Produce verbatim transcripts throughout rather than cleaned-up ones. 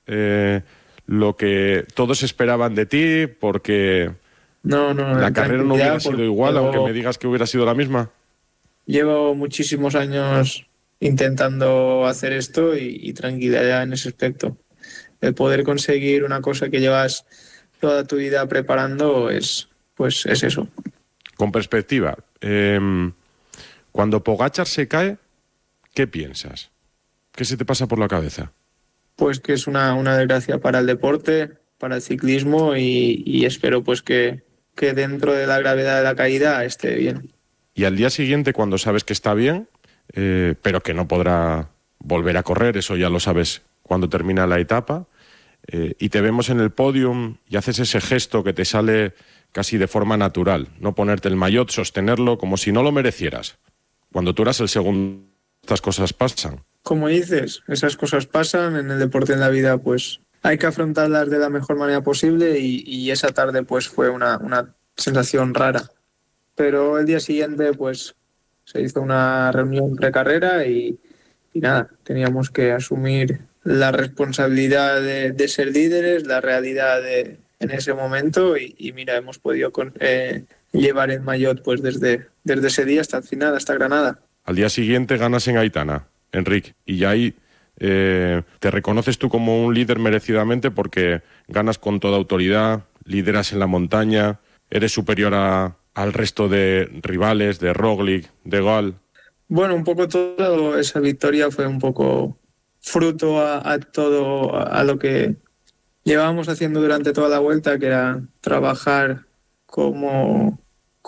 eh, lo que todos esperaban de ti, porque no, no, la carrera no hubiera sido igual, llevo, aunque me digas que hubiera sido la misma? Llevo muchísimos años intentando hacer esto y, y tranquilidad en ese aspecto. El poder conseguir una cosa que llevas toda tu vida preparando es, pues, es eso. Con perspectiva, eh, cuando Pogačar se cae, ¿qué piensas? ¿Qué se te pasa por la cabeza? Pues que es una, una desgracia para el deporte, para el ciclismo y, y espero pues que, que dentro de la gravedad de la caída esté bien. Y al día siguiente, cuando sabes que está bien, eh, pero que no podrá volver a correr, eso ya lo sabes cuando termina la etapa, eh, y te vemos en el podium y haces ese gesto que te sale casi de forma natural, no ponerte el maillot, sostenerlo como si no lo merecieras. Cuando tú eras el segundo, estas cosas pasan. Como dices, esas cosas pasan en el deporte, en la vida, pues hay que afrontarlas de la mejor manera posible y, y esa tarde pues fue una, una sensación rara. Pero el día siguiente pues se hizo una reunión precarrera y, y nada, teníamos que asumir la responsabilidad de, de ser líderes, la realidad de, en ese momento y, y mira, hemos podido con, eh, llevar el maillot pues desde, desde ese día hasta el final, hasta Granada. Al día siguiente ganas en Aitana, Enric, y ya ahí eh, te reconoces tú como un líder merecidamente porque ganas con toda autoridad, lideras en la montaña, eres superior a, al resto de rivales, de Roglic, de Gal. Bueno, un poco todo, esa victoria fue un poco fruto a, a todo, a, a lo que llevábamos haciendo durante toda la vuelta, que era trabajar como,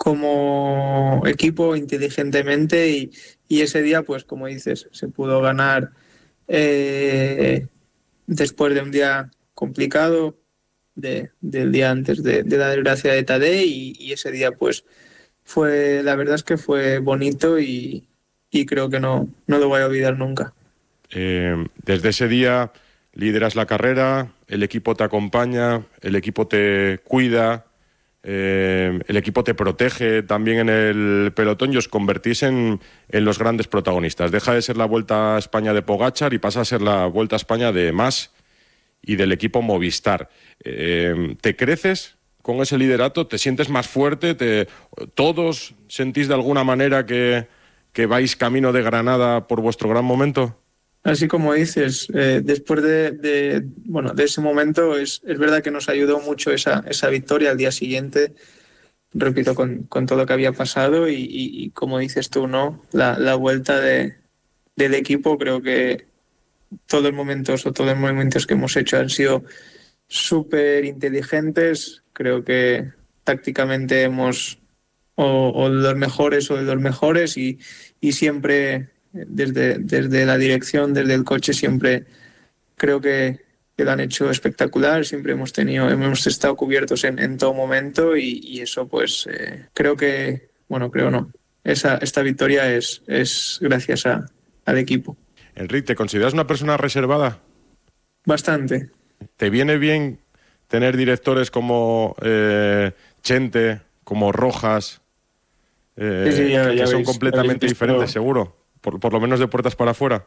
como equipo inteligentemente y, y ese día, pues como dices, se pudo ganar eh, después de un día complicado, de, del día antes de, de la desgracia de Tadej y, y ese día pues fue, la verdad es que fue bonito y, y creo que no, no lo voy a olvidar nunca. Eh, desde ese día lideras la carrera, el equipo te acompaña, el equipo te cuida, eh, el equipo te protege también en el pelotón y os convertís en, en los grandes protagonistas. Deja de ser la Vuelta a España de Pogačar y pasa a ser la Vuelta a España de Mas y del equipo Movistar. Eh, ¿Te creces con ese liderato? ¿Te sientes más fuerte? ¿Te, ¿Todos sentís de alguna manera que, que vais camino de Granada por vuestro gran momento? Así como dices, eh, después de, de, bueno, de ese momento es, es verdad que nos ayudó mucho esa, esa victoria al día siguiente, repito, con, con todo lo que había pasado y, y, y como dices tú, ¿no? La, la vuelta de, del equipo, creo que todos los momentos o todos los movimientos que hemos hecho han sido súper inteligentes, creo que tácticamente hemos o, o de los mejores o de los mejores y, y siempre desde, desde la dirección, desde el coche, siempre creo que, que lo han hecho espectacular, siempre hemos tenido, hemos estado cubiertos en, en todo momento y, y eso pues eh, creo que, bueno, creo no, esa, esta victoria es, es gracias a, al equipo. Enric, ¿te consideras una persona reservada? Bastante. ¿Te viene bien tener directores como eh, Chente, como Rojas, eh, sí, sí, ya, que, ya que son veis, completamente visto, diferentes, seguro? Por, por lo menos de puertas para afuera.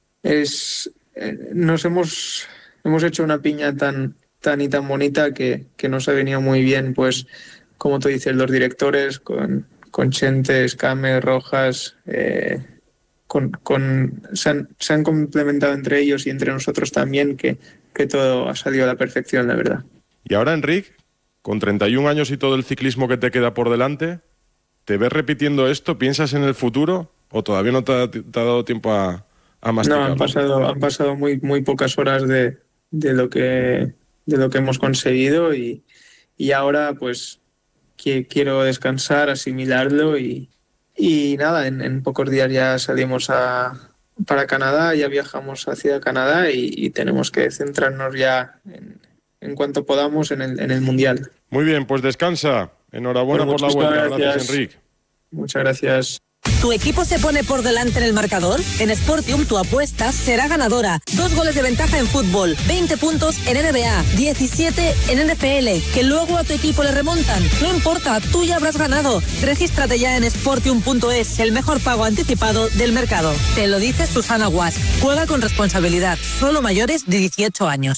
Es, eh, nos hemos, hemos hecho una piña tan, tan y tan bonita que, que nos ha venido muy bien, pues, como tú dices, los directores, con, con Chente, Escame, Rojas, eh, con, con, se, han, se han complementado entre ellos y entre nosotros también, que, que todo ha salido a la perfección, la verdad. Y ahora, Enric, con treinta y un años y todo el ciclismo que te queda por delante, ¿te ves repitiendo esto? ¿Piensas en el futuro? ¿O todavía no te ha, te ha dado tiempo a, a masticarlo? No, han pasado, han pasado muy, muy pocas horas de, de, lo que, de lo que hemos conseguido y, y ahora pues que, quiero descansar, asimilarlo y, y nada, en, en pocos días ya salimos a, para Canadá, ya viajamos hacia Canadá y, y tenemos que centrarnos ya en, en cuanto podamos en el, en el Mundial. Muy bien, pues descansa. Enhorabuena Pues por la vuelta. Gracias, gracias Enric. Muchas gracias. ¿Tu equipo se pone por delante en el marcador? En Sportium tu apuesta será ganadora. Dos goles de ventaja en fútbol, veinte puntos en N B A, diecisiete en N F L, que luego a tu equipo le remontan. No importa, tú ya habrás ganado. Regístrate ya en sportium punto es, el mejor pago anticipado del mercado. Te lo dice Susana Guas. Juega con responsabilidad. Solo mayores de dieciocho años.